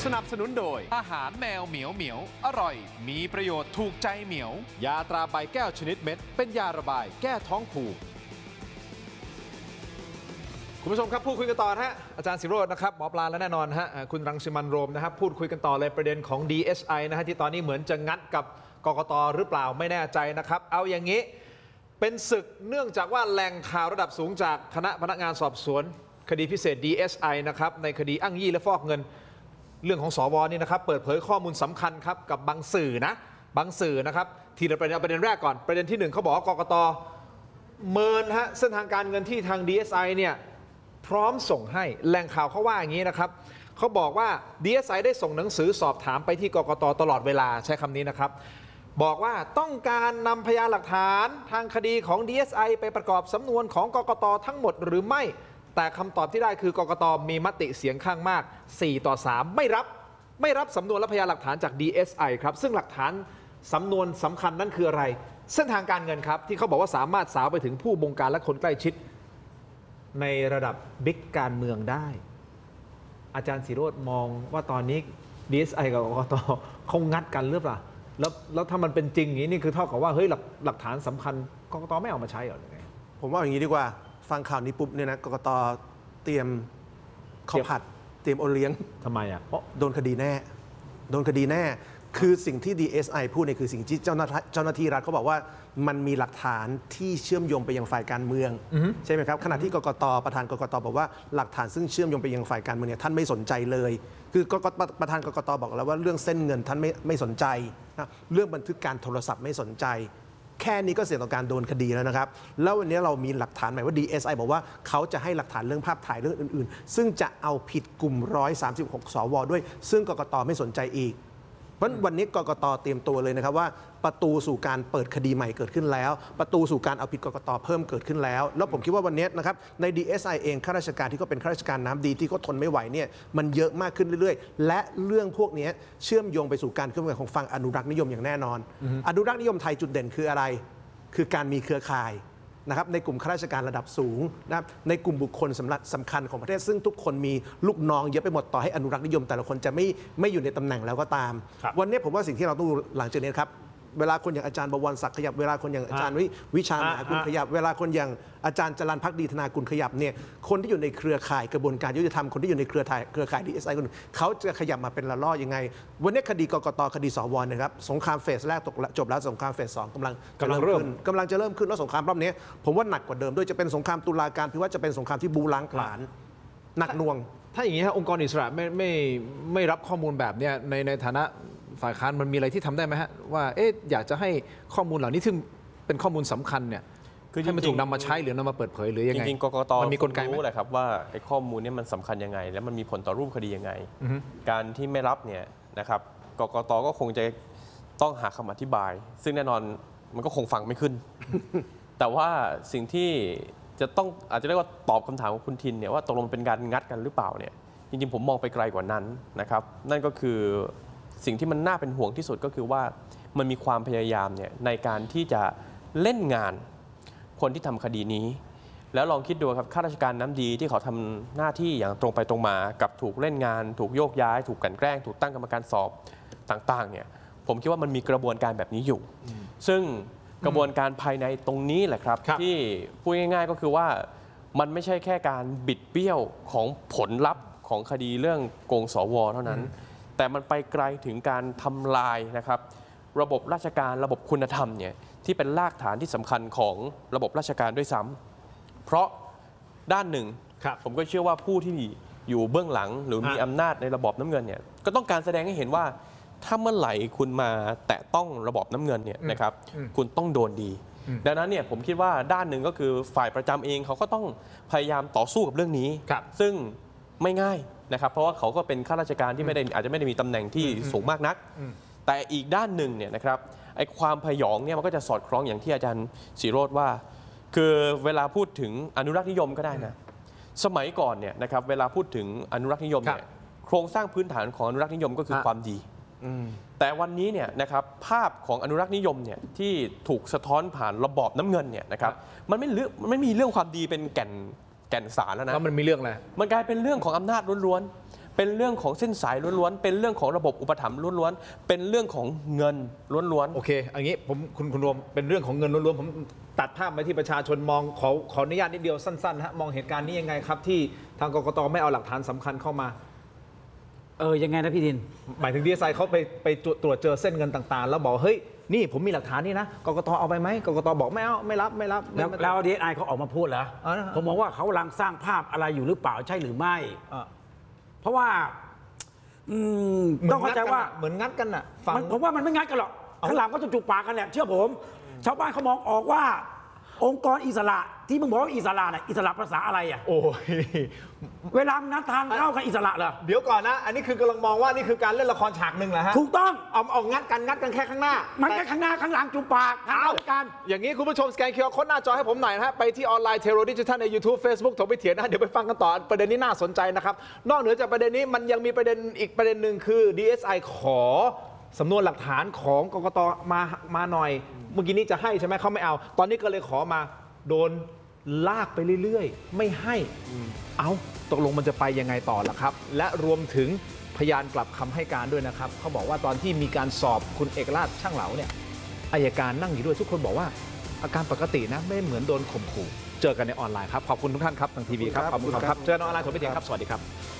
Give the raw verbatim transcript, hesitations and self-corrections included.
นับสนุนโดยอาหารแมวเหมียวเหมียวอร่อยมีประโยชน์ถูกใจเหมียวยาตราใบแก้วชนิดเม็ดเป็นยาระบายแก้ท้องผูกคุณผู้ชมครับพูดคุยกันต่อนะฮะอาจารย์ศิโรจน์นะครับหมอปลาและแน่นอนฮะคุณรังสิมันต์โรมนะครับพูดคุยกันต่อเลยประเด็นของ ดี เอส ไอ นะฮะที่ตอนนี้เหมือนจะงัดกับกกต.หรือเปล่าไม่แน่ใจนะครับเอาอย่างนี้เป็นศึกเนื่องจากว่าแหล่งข่าวระดับสูงจากคณะพนักงานสอบสวนคดีพิเศษ ดี เอส ไอ นะครับในคดีอ้างยี่และฟอกเงินเรื่องของสวนี่นะครับเปิดเผยข้อมูลสำคัญครับกับบางสื่อนะบางสื่อนะครับทีละประเด็นประเด็นแรกก่อนประเด็นที่หนึ่งเขาบอกว่ากกต.เมินฮะเส้นทางการเงินที่ทาง ดี เอส ไอ เนี่ยพร้อมส่งให้แหล่งข่าวเขาว่าอย่างนี้นะครับเขาบอกว่า ดี เอส ไอ ได้ส่งหนังสือสอบถามไปที่กกต.ตลอดเวลาใช้คำนี้นะครับบอกว่าต้องการนำพยานหลักฐานทางคดีของ ดี เอส ไอ ไปประกอบสำนวนของกกต.ทั้งหมดหรือไม่แต่คำตอบที่ได้คือกกต.มีมติเสียงข้างมากสี่ต่อสามไม่รับไม่รับสำนวนและพยานหลักฐานจาก ดี เอส ไอ ครับซึ่งหลักฐานสำนวนสำคัญนั่นคืออะไรเส้นทางการเงินครับที่เขาบอกว่าสามารถสาวไปถึงผู้บงการและคนใกล้ชิดในระดับบิ๊กการเมืองได้อาจารย์ศิโรจน์มองว่าตอนนี้ ดี เอส ไอ กับกกต.เขางัดกันหรือเปล่าแล้วแล้วถ้ามันเป็นจริงอย่างนี้นี่คือเท่ากับว่าเฮ้ยหลักหลักฐานสำคัญกกต.ไม่เอามาใช้หรอหรือไงผมว่าอย่างนี้ดีกว่าฟังข่าวนี้ปุ๊บเนี่ยนะกกต.เตรียมข้าวผัดเตรียมโอเลี้ยงทำไมอ่ะเพราะโดนคดีแน่โดนคดีแน่คือสิ่งที่ ดี เอส ไอ พูดเนี่ยคือสิ่งที่เจ้าหน้าที่เจ้าหน้าที่รัฐเขาบอกว่ามันมีหลักฐานที่เชื่อมโยงไปยังฝ่ายการเมืองใช่ไหมครับขณะที่กกต.ประธานกกต.บอกว่าหลักฐานซึ่งเชื่อมโยงไปยังฝ่ายการเมืองเนี่ยท่านไม่สนใจเลยคือกกต.ประธานกกต.บอกแล้วว่าเรื่องเส้นเงินท่านไม่ไม่สนใจนะเรื่องบันทึกการโทรศัพท์ไม่สนใจแค่นี้ก็เสี่ยงต่อการโดนคดีแล้วนะครับแล้ววันนี้เรามีหลักฐานใหม่ว่า ดี เอส ไอ บอกว่าเขาจะให้หลักฐานเรื่องภาพถ่ายเรื่องอื่นๆซึ่งจะเอาผิดกลุ่มหนึ่งร้อยสามสิบหกสวด้วยซึ่งกกต.ไม่สนใจอีกเพราะวันนี้กกต.เตรียมตัวเลยนะครับว่าประตูสู่การเปิดคดีใหม่เกิดขึ้นแล้วประตูสู่การเอาผิดกกต.เพิ่มเกิดขึ้นแล้วแล้วผมคิดว่าวันนี้นะครับใน ดี เอส ไอ เองข้าราชการที่เขาเป็นข้าราชการน้ำดีที่เขาทนไม่ไหวเนี่ยมันเยอะมากขึ้นเรื่อยๆและเรื่องพวกนี้เชื่อมโยงไปสู่การเคลื่อนไหวของฝั่งอนุรักษ์นิยมอย่างแน่นอนอนุรักษ์นิยมไทยจุดเด่นคืออะไรคือการมีเครือข่ายนะครับในกลุ่มข้าราชการระดับสูงนะครับในกลุ่มบุคคลสำคัญสำคัญของประเทศซึ่งทุกคนมีลูกน้องเยอะไปหมดต่อให้อนุรักษ์นิยมแต่ละคนจะไม่ไม่อยู่ในตำแหน่งแล้วก็ตามวันนี้ผมว่าสิ่งที่เราต้องหลังจากนี้ครับเวลาคนอย่างอาจารย์บวรศักดิ์ขยับเวลาคนอย่างอาจารย์วิชาหาคุณขยับเวลาคนอย่างอาจารย์จรัญภักดีธนากุลขยับเนี่ยคนที่อยู่ในเครือข่ายกระบวนการยุติธรรมคนที่อยู่ในเครือข่ายเครือข่าย ดี เอส ไอ คนเขาจะขยับมาเป็นละลอกยังไงวันนี้คดีกกต.คดีสว.นะครับสงครามเฟสแรกจบแล้วสงครามเฟสสองกำลังกำลังเริ่มกำลังจะเริ่มขึ้นแล้วสงครามรอบนี้ผมว่าหนักกว่าเดิมด้วยจะเป็นสงครามตุลาการพี่ว่าจะเป็นสงครามที่บูล้างผลาญหนักหน่วงถ้าอย่างนี้ฮะองค์กรอิสระไม่ไม่ไม่รับข้อมูลแบบนี้ในในฐานะฝ่ายค้านมันมีอะไรที่ทำได้ไหมฮะว่าเอ๊ะอยากจะให้ข้อมูลเหล่านี้ซึ่งเป็นข้อมูลสำคัญเนี่ยคือให้มันถูกนำมาใช้หรือนำมาเปิดเผยหรือยังไงจริงๆกกต. มันมีกลไกรู้แหละครับว่าไอ้ข้อมูลนี้มันสำคัญยังไงแล้วมันมีผลต่อรูปคดียังไงการที่ไม่รับเนี่ยนะครับกกต.ก็คงจะต้องหาคำอธิบายซึ่งแน่นอนมันก็คงฟังไม่ขึ้น แต่ว่าสิ่งที่จะต้องอาจจะเรียกว่าตอบคำถามของคุณทินเนี่ยว่าตกลงเป็นการงัดกันหรือเปล่าเนี่ยจริงๆผมมองไปไกลกว่านั้นนะครับนั่นก็คือสิ่งที่มันน่าเป็นห่วงที่สุดก็คือว่ามันมีความพยายามเนี่ยในการที่จะเล่นงานคนที่ทำคดีนี้แล้วลองคิดดูครับข้าราชการน้ำดีที่เขาทำหน้าที่อย่างตรงไปตรงมากับถูกเล่นงานถูกโยกย้ายถูกกลั่นแกล้งถูกตั้งกรรมการสอบต่างๆเนี่ยผมคิดว่ามันมีกระบวนการแบบนี้อยู่ซึ่งกระบวนการภายในตรงนี้แหละครับที่พูดง่ายๆก็คือว่ามันไม่ใช่แค่การบิดเบี้ยวของผลลัพธ์ของคดีเรื่องโกงสว.เท่านั้นแต่มันไปไกลถึงการทำลายนะครับระบบราชการระบบคุณธรรมเนี่ยที่เป็นรากฐานที่สำคัญของระบบราชการด้วยซ้ำเพราะด้านหนึ่งผมก็เชื่อว่าผู้ที่อยู่เบื้องหลังหรือมีอำนาจในระบอบน้ำเงินเนี่ยก็ต้องการแสดงให้เห็นว่าถ้าเมื่อไหร่คุณมาแตะต้องระบอบน้ำเงินเนี่ยนะครับคุณต้องโดนดีดังนั้นเนี่ยผมคิดว่าด้านหนึ่งก็คือฝ่ายประจำเองเขาก็ต้องพยายามต่อสู้กับเรื่องนี้ซึ่งไม่ง่ายนะครับเพราะว่าเขาก็เป็นข้าราชการที่ไม่ได้อาจจะไม่ได้มีตำแหน่งที่สูงมากนักแต่อีกด้านหนึ่งเนี่ยนะครับไอ้ความพยองเนี่ยมันก็จะสอดคล้องอย่างที่อาจารย์ศิโรจน์ว่าคือเวลาพูดถึงอนุรักษ์นิยมก็ได้นะสมัยก่อนเนี่ยนะครับเวลาพูดถึงอนุรักษ์นิยมเนี่ยโครงสร้างพื้นฐานของอนุรักษ์นิยมก็คือความดีแต่วันนี้เนี่ยนะครับภาพของอนุรักษ์นิยมเนี่ยที่ถูกสะท้อนผ่านระบอบน้ำเงินเนี่ยนะครับมันไม่เรื่องมันไม่มีเรื่องความดีเป็นแก่นแก่นสารแล้วนะแล้วมันมีเรื่องอะไรมันกลายเป็นเรื่องของอำนาจล้วนๆเป็นเรื่องของเส้นสายล้วนๆเป็นเรื่องของระบบอุปถัมภ์ล้วนๆเป็นเรื่องของเงินล้วนๆโอเคอันนี้ผมคุณคุณรวมเป็นเรื่องของเงินล้วนๆผมตัดภาพไปที่ประชาชนมองขอขออนุญาตนิดเดียวสั้นๆฮะมองเหตุการณ์นี้ยังไงครับที่ทางกกตไม่เอาหลักฐานสำคัญเข้ามาเออยังไงนะพี่ดินหมายถึงดีเอสไอเขาไปไปตรวจเจอเส้นเงินต่างๆ แล้วบอกเฮ้ยนี่ผมมีหลักฐานนี่นะกกตเอาไปไหมกกตบอกไม่เอาไม่รับไม่รับแล้วแล้วดีเอสไอเขาออกมาพูดแล้วอ๋อนะผมมองว่าเขากำลังสร้างภาพอะไรอยู่หรือเปล่าใช่หรือไม่อ่ะเพราะว่าอืมต้องเข้าใจว่าเหมือนงัดกันอ่ะฟังมันผมว่ามันไม่งัดกันหรอกเอาข้างหลังก็จะจุกปากกันแหละเชื่อผม ชาวบ้านเขามองออกว่า องค์กรอิสระที่มึงบอกว่าอิสระน่ะอิสระภาษาอะไรอ่ะโอ้ยเวลามึงนัดทานเข้ากันอิสระเหรอเดี๋ยวก่อนนะ อันนี้คือกำลังมองว่านี่คือการเล่นละครฉากหนึ่งเหรอฮะถูกต้องเอาเอางัดกันงัดกันแค่ข้างหน้ามันแต่แค่ข้างหน้าข้างหลังจุกปากทางเอาราชการอย่างนี้คุณผู้ชมสแกน คิว อาร์ Code หน้าจอให้ผมหน่อยนะฮะ ไปที่ออนไลน์เทโรดิจิทัลใน YouTube Facebook ถกไปเถียงนะฮะเดี๋ยวไปฟังกันต่อ ประเด็นนี้น่าสนใจนะครับ นอกเหนือจากประเด็นนี้มันยังมีประเด็นอีกประเด็นหนึ่งคือ ดี เอส ไอ ขอสำนวนหลักฐานของกกตมามาหน่อย เมื่อกี้นี้จะให้ใช่ไหมเขาไม่เอา ตอนนี้ก็เลยขอมาโดนลากไปเรื่อยๆ ไม่ให้ เอาตกลงมันจะไปยังไงต่อล่ะครับ และรวมถึงพยานกลับคำให้การด้วยนะครับเขาบอกว่าตอนที่มีการสอบคุณเอกราชช่างเหลาเนี่ยอัยการนั่งอยู่ด้วยทุกคนบอกว่าอาการปกตินะไม่เหมือนโดนข่มขู่เจอกันในออนไลน์ครับขอบคุณทุกท่านครับทางทีวีครับขอบคุณครับเจอกันในออนไลน์ถกไปเถียงครับสวัสดีครับ